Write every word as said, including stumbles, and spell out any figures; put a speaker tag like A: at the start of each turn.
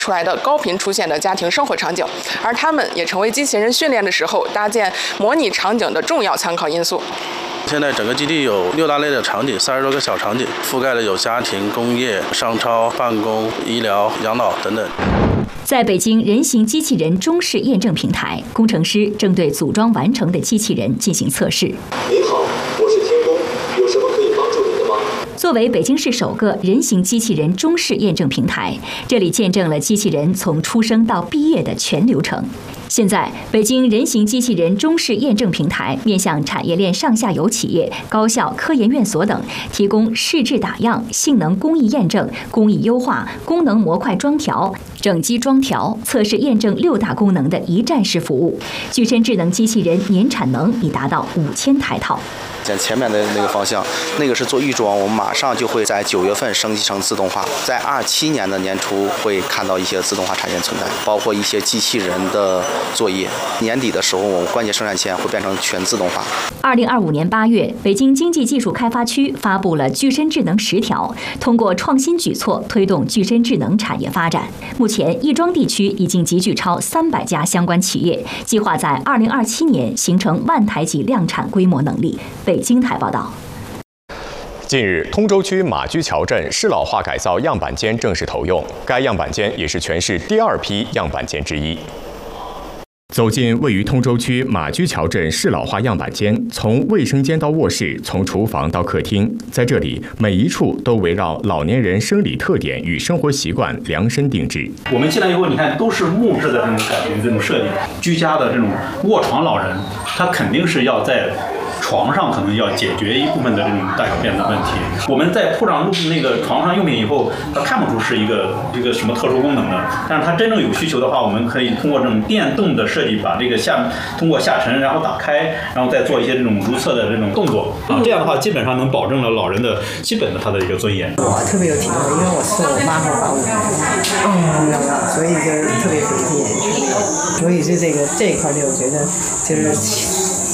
A: 出来的高频出现的家庭生活场景，而它们也成为机器人训练的时候搭建模拟场景的重要参考因素。
B: 现在整个基地有六大类的场景，三十多个小场景，覆盖了有家庭、工业、商超、办公、医疗、养老等等。
C: 在北京人形机器人中试验证平台，工程师正对组装完成的机器人进行测试。
D: 您好，我是天工，有什么可以帮助您的吗？
C: 作为北京市首个人形机器人中试验证平台，这里见证了机器人从出生到毕业的全流程。现在，北京人形机器人中试验证平台面向产业链上下游企业、高校、科研院所等，提供试制打样、性能工艺验证、工艺优化、功能模块装调、整机装调、测试验证六大功能的一站式服务。具身智能机器人年产能已达到五千台套。
E: 像前面的那个方向，那个是做预装，我们马上就会在九月份升级成自动化，在二七年的年初会看到一些自动化产业存在，包括一些机器人的作业。年底的时候，我们关节生产线会变成全自动化。
C: 二零二五年八月，北京经济技术开发区发布了具身智能十条，通过创新举措推动具身智能产业发展。目前，亦庄地区已经集聚超三百家相关企业，计划在二零二七年形成万台级量产规模能力。北京台报道。
F: 近日，通州区马驹桥镇适老化改造样板间正式投用，该样板间也是全市第二批样板间之一。走进位于通州区马驹桥镇适老化样板间，从卫生间到卧室，从厨房到客厅，在这里每一处都围绕老年人生理特点与生活习惯量身定制。
G: 我们进来以后，你看都是木质的这种感觉，这种设计，居家的这种卧床老人，他肯定是要在床上可能要解决一部分的这种大小便的问题。我们在铺上那个床上用品以后，它看不出是一个一个什么特殊功能的，但是它真正有需求的话，我们可以通过这种电动的设计，把这个下通过下沉，然后打开，然后再做一些这种如厕的这种动作啊，这样的话基本上能保证了老人的基本的他的一个尊严。
H: 我特别有体会，因为我是我妈妈把我嗯，所以就特别服气，所以就这个这一块儿，我觉得就是